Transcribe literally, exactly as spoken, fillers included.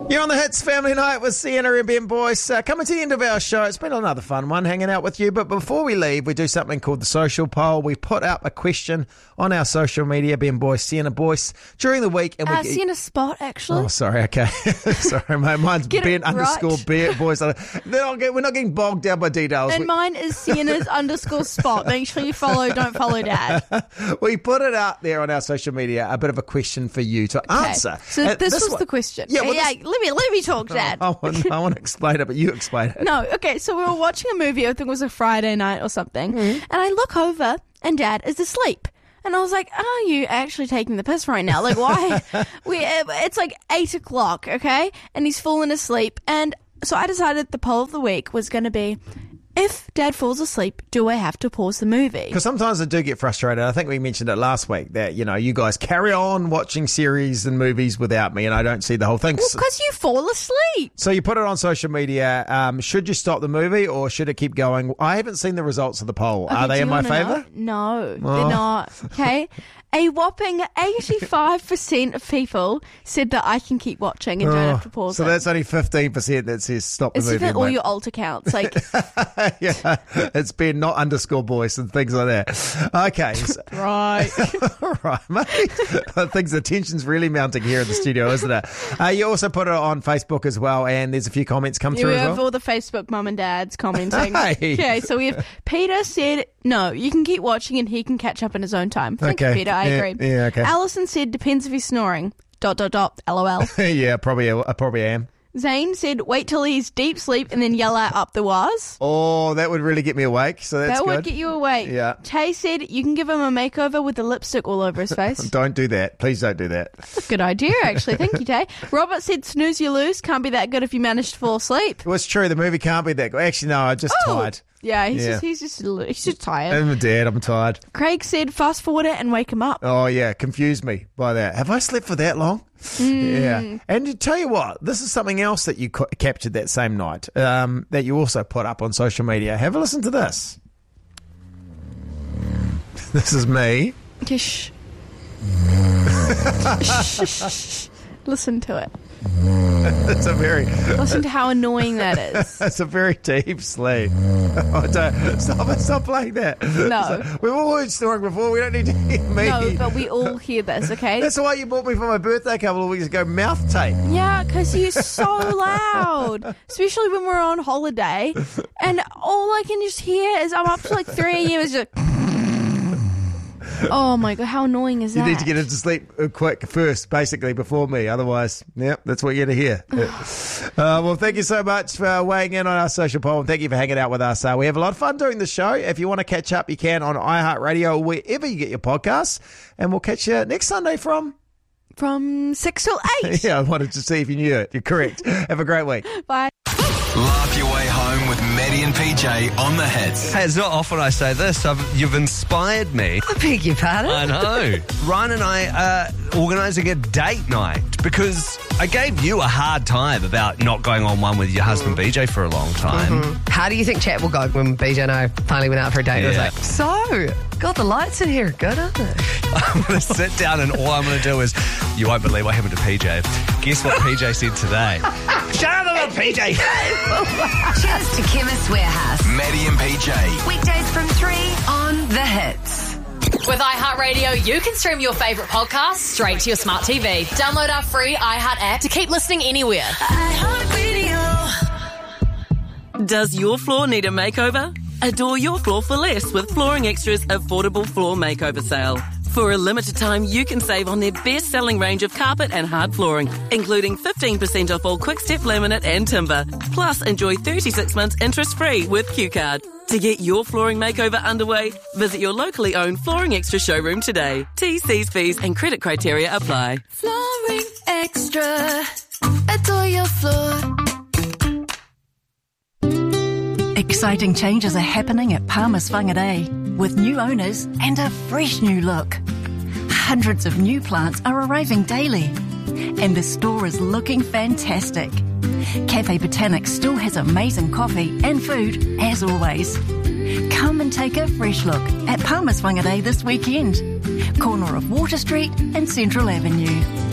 You're on the Hits Family Night with Sienna and Ben Boyce. Uh, coming to the end of our show. It's been another fun one hanging out with you. But before we leave, we do something called the social poll. We put up a question on our social media, Ben Boyce, Sienna Boyce, during the week. And we uh, Sienna Spot, actually. Oh, sorry. Okay. sorry, mate. Mine's Get Ben right. underscore Ben Boyce. They're not get, we're not getting bogged down by details. And we, mine is Sienna's underscore Spot. Make sure you follow, don't follow Dad. we put it out there on our social media, a bit of a question for you to Okay. answer. So And this, was one- the question. Yeah, well, yeah, this- let me let me talk, Dad. I want, I want to explain it, but you explain it. No, okay, so we were watching a movie, I think it was a Friday night or something, Mm-hmm. and I look over and Dad is asleep. And I was like, are you actually taking the piss right now? Like, why? we It's like eight o'clock, okay? And he's fallen asleep. And so I decided the poll of the week was going to be, if Dad falls asleep, do I have to pause the movie? Because sometimes I do get frustrated. I think we mentioned it last week that, you know, you guys carry on watching series and movies without me and I don't see the whole thing. Well, because you fall asleep. So you put it on social media. Um, should you stop the movie or should it keep going? I haven't seen the results of the poll. Okay, Are they do in you my wanna favour? know? No, Oh. they're not. Okay. A whopping eighty-five percent of people said that I can keep watching and don't have to pause So it. that's only fifteen percent that says stop the It's movie. just all mate. your alt accounts. Like, yeah, it's been not underscore voice and things like that. Okay. So, right. all right, mate. I think the tension's really mounting here in the studio, isn't it? Uh, you also put it on Facebook as well, and there's a few comments come Yeah, through we as have well. all the Facebook mum and dads commenting. Hey. Okay, so we have Peter said, no, you can keep watching and he can catch up in his own time. Thank Okay. you, Peter. I Yeah, agree. yeah, okay. Alison said, depends if he's snoring. Dot, dot, dot. LOL. yeah, probably. I probably am. Zane said, wait till he's deep sleep and then yell out up the waz. Oh, that would really get me awake. So that's That good. would get you awake. Yeah. Tay said, you can give him a makeover with the lipstick all over his face. Don't do that. Please don't do that. Good idea, actually. Thank you, Tay. Robert said, snooze you lose. Can't be that good if you manage to fall asleep. Well, it's true. The movie can't be that good. Actually, no, I'm just Oh. tired. Yeah, he's Yeah. just he's just a little- he's just tired. I'm a dad. I'm tired. Craig said, fast forward it and wake him up. Oh, yeah. Confused me by that. Have I slept for that long? Mm. Yeah. And to tell you what, this is something else that you ca- captured that same night um, that you also put up on social media. Have a listen to this. This is me. Shh. Shh. Listen to it. It's a very, Listen to how annoying that is. it's a very deep sleep. Oh, don't, stop it. Stop playing that. No. We've all heard snoring before. We don't need to hear me. No, but we all hear this, okay? That's why you bought me for my birthday a couple of weeks ago, mouth tape. Yeah, because you're so loud, especially when we're on holiday, and all I can just hear is I'm up to like three a.m. It's just. Oh my god, how annoying is You that? need to get into sleep uh, quick first, basically, before me. Otherwise, yep, that's what you're going to hear. uh, well, thank you so much for weighing in on our social poll, and thank you for hanging out with us. Uh, we have a lot of fun doing the show. If you want to catch up, you can on iHeartRadio or wherever you get your podcasts. And we'll catch you next Sunday from... From six till eight. Yeah, I wanted to see if you knew it. You're correct. Have a great week. Bye. Laugh your way home with Maddie and P J on the Hits. Hey, it's not often I say this. I've, you've inspired me. I beg your pardon? I know. Ryan and I are organising a date night because I gave you a hard time about not going on one with your husband B J for a long time. Mm-hmm. How do you think chat will go when B J and I finally went out for a date? It was Yeah. like, so, God, the lights in here are good, aren't they? I'm going to sit down and all I'm going to do is, you won't believe what happened to P J. Guess what P J said today? Shut up about P J. Cheers to Chemist Warehouse. Maddie and P J. Weekdays from three on The Hits. With iHeartRadio, you can stream your favourite podcasts straight to your smart T V. Download our free iHeart app to keep listening anywhere. iHeartRadio. Does your floor need a makeover? Adore your floor for less with Flooring Extra's affordable floor makeover sale. For a limited time, you can save on their best-selling range of carpet and hard flooring, including fifteen percent off all Quick-Step laminate and timber. Plus, enjoy thirty-six months interest-free with Q Card. To get your flooring makeover underway, visit your locally owned Flooring Extra showroom today. T's, C's, fees and credit criteria apply. Flooring Extra. Adore your floor. Exciting changes are happening at Palmer's Whangarei with new owners and a fresh new look. Hundreds of new plants are arriving daily and the store is looking fantastic. Cafe Botanic still has amazing coffee and food as always. Come and take a fresh look at Palmer's Whangarei this weekend, corner of Water Street and Central Avenue.